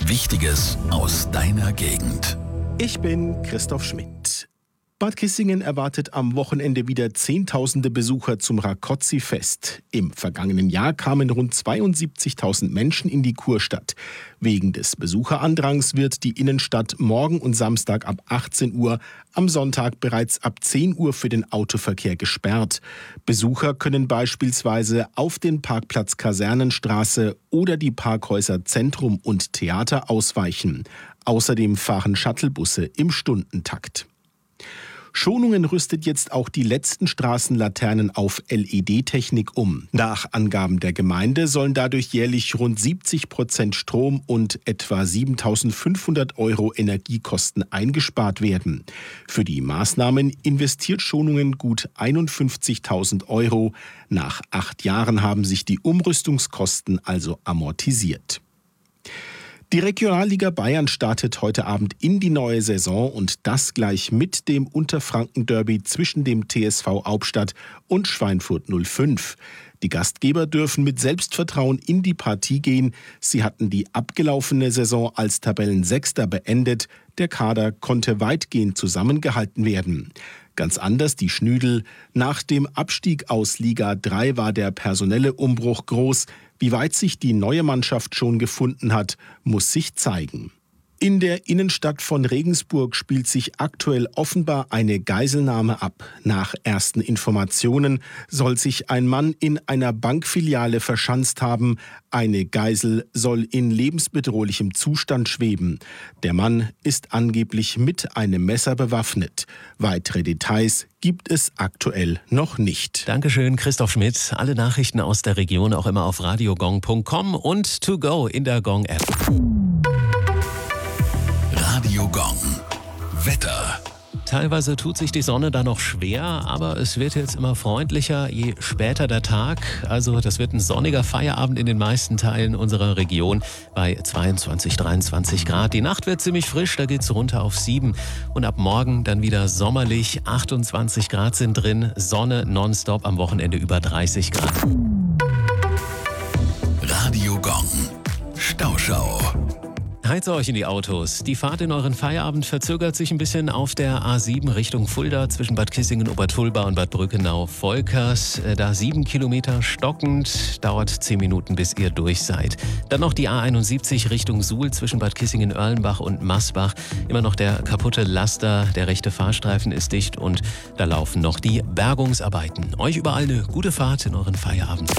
Wichtiges aus deiner Gegend. Ich bin Christoph Schmidt. Bad Kissingen erwartet am Wochenende wieder Zehntausende Besucher zum Rákóczi-Fest. Im vergangenen Jahr kamen rund 72.000 Menschen in die Kurstadt. Wegen des Besucherandrangs wird die Innenstadt morgen und Samstag ab 18 Uhr, am Sonntag bereits ab 10 Uhr für den Autoverkehr gesperrt. Besucher können beispielsweise auf den Parkplatz Kasernenstraße oder die Parkhäuser Zentrum und Theater ausweichen. Außerdem fahren Shuttlebusse im Stundentakt. Schonungen rüstet jetzt auch die letzten Straßenlaternen auf LED-Technik um. Nach Angaben der Gemeinde sollen dadurch jährlich rund 70% Strom und etwa 7.500 € Energiekosten eingespart werden. Für die Maßnahmen investiert Schonungen gut 51.000 €. Nach 8 Jahren haben sich die Umrüstungskosten also amortisiert. Die Regionalliga Bayern startet heute Abend in die neue Saison und das gleich mit dem Unterfranken-Derby zwischen dem TSV Hauptstadt und Schweinfurt 05. Die Gastgeber dürfen mit Selbstvertrauen in die Partie gehen. Sie hatten die abgelaufene Saison als Tabellensechster beendet. Der Kader konnte weitgehend zusammengehalten werden. Ganz anders die Schnüdel. Nach dem Abstieg aus Liga 3 war der personelle Umbruch groß. Wie weit sich die neue Mannschaft schon gefunden hat, muss sich zeigen. In der Innenstadt von Regensburg spielt sich aktuell offenbar eine Geiselnahme ab. Nach ersten Informationen soll sich ein Mann in einer Bankfiliale verschanzt haben. Eine Geisel soll in lebensbedrohlichem Zustand schweben. Der Mann ist angeblich mit einem Messer bewaffnet. Weitere Details gibt es aktuell noch nicht. Dankeschön, Christoph Schmidt. Alle Nachrichten aus der Region auch immer auf radiogong.com und to go in der Gong-App. Radio Gong. Wetter. Teilweise tut sich die Sonne da noch schwer, aber es wird jetzt immer freundlicher, je später der Tag. Also das wird ein sonniger Feierabend in den meisten Teilen unserer Region bei 22, 23 Grad. Die Nacht wird ziemlich frisch, da geht's runter auf 7. Und ab morgen dann wieder sommerlich, 28 Grad sind drin, Sonne nonstop, am Wochenende über 30 Grad. Radio Gong. Stauschau. Heizt euch in die Autos. Die Fahrt in euren Feierabend verzögert sich ein bisschen auf der A7 Richtung Fulda zwischen Bad Kissingen, Obertulba und Bad Brückenau-Volkers. Da 7 Kilometer stockend, dauert 10 Minuten, bis ihr durch seid. Dann noch die A71 Richtung Suhl zwischen Bad Kissingen, Erlenbach und Masbach. Immer noch der kaputte Laster, der rechte Fahrstreifen ist dicht und da laufen noch die Bergungsarbeiten. Euch überall eine gute Fahrt in euren Feierabend.